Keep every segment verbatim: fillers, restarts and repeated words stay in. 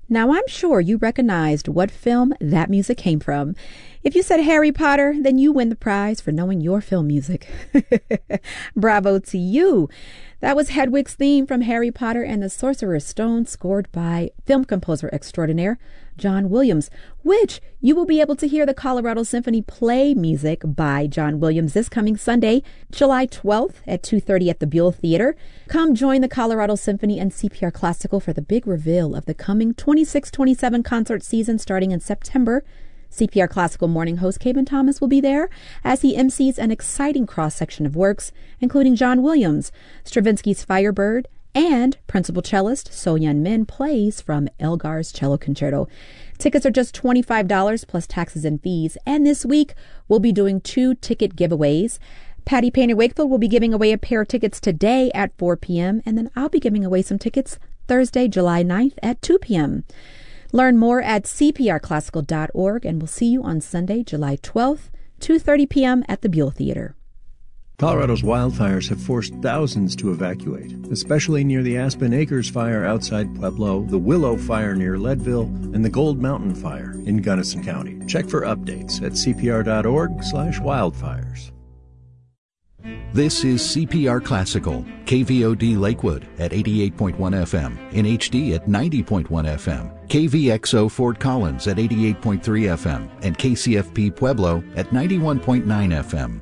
Now, I'm sure you recognized what film that music came from. If you said Harry Potter, then you win the prize for knowing your film music. Bravo to you. That was Hedwig's theme from Harry Potter and the Sorcerer's Stone, scored by film composer extraordinaire John Williams, which you will be able to hear the Colorado Symphony play music by John Williams this coming Sunday, July twelfth at two thirty at the Buell Theater. Come join the Colorado Symphony and C P R Classical for the big reveal of the coming twenty-six twenty-seven concert season starting in September. C P R Classical morning host Caben Thomas will be there as he emcees an exciting cross-section of works, including John Williams, Stravinsky's Firebird, and principal cellist So Yun Min plays from Elgar's Cello Concerto. Tickets are just twenty-five dollars plus taxes and fees, and this week we'll be doing two ticket giveaways. Patty Painter Wakefield will be giving away a pair of tickets today at four p.m., and then I'll be giving away some tickets Thursday, July ninth at two p.m. Learn more at c p r classical dot org, and we'll see you on Sunday, July twelfth, two thirty p.m. at the Buell Theater. Colorado's wildfires have forced thousands to evacuate, especially near the Aspen Acres fire outside Pueblo, the Willow fire near Leadville, and the Gold Mountain fire in Gunnison County. Check for updates at c p r dot org slash wildfires. This is C P R Classical, K V O D Lakewood at eighty-eight point one F M, in H D at ninety point one F M, K V X O Fort Collins at eighty-eight point three F M, and K C F P Pueblo at ninety-one point nine F M.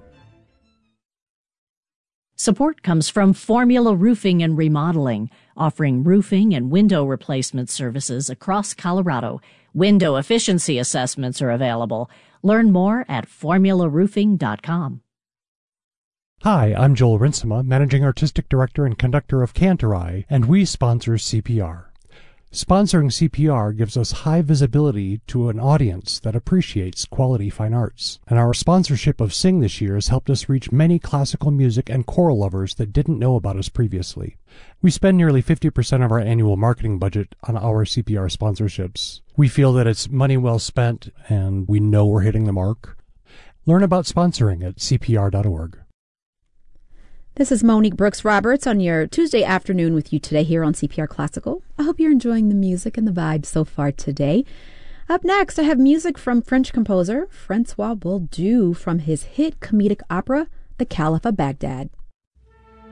Support comes from Formula Roofing and Remodeling, offering roofing and window replacement services across Colorado. Window efficiency assessments are available. Learn more at formula roofing dot com. Hi, I'm Joel Rinsema, Managing Artistic Director and Conductor of Cantorai, and we sponsor C P R. Sponsoring C P R gives us high visibility to an audience that appreciates quality fine arts. And our sponsorship of Sing this year has helped us reach many classical music and choral lovers that didn't know about us previously. We spend nearly fifty percent of our annual marketing budget on our C P R sponsorships. We feel that it's money well spent, and we know we're hitting the mark. Learn about sponsoring at c p r dot org. This is Monique Brooks Roberts on your Tuesday afternoon with you today here on C P R Classical. I hope you're enjoying the music and the vibes so far today. Up next, I have music from French composer Francois Bolduc from his hit comedic opera, The Caliph of Baghdad.